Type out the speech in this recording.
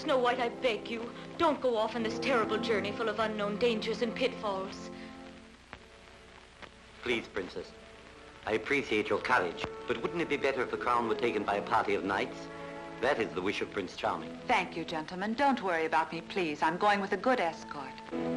Snow White, I beg you, don't go off on this terrible journey full of unknown dangers and pitfalls. Please, Princess. I appreciate your courage, but wouldn't it be better if the crown were taken by a party of knights? That is the wish of Prince Charming. Thank you, gentlemen. Don't worry about me, please. I'm going with a good escort.